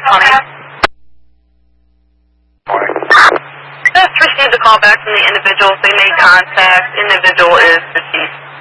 Just received a call back from the individual. They made contact. Individual is deceased.